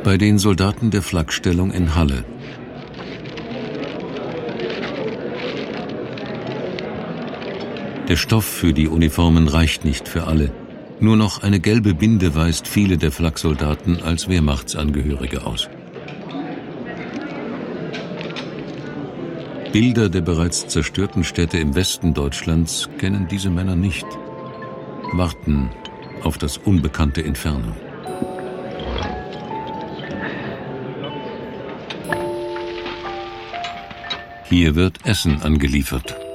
Bei den Soldaten der Flakstellung in Halle. Der Stoff für die Uniformen reicht nicht für alle. Nur noch eine gelbe Binde weist viele der Flaksoldaten als Wehrmachtsangehörige aus. Bilder der bereits zerstörten Städte im Westen Deutschlands kennen diese Männer nicht, warten auf das unbekannte Inferno. Hier wird Essen angeliefert.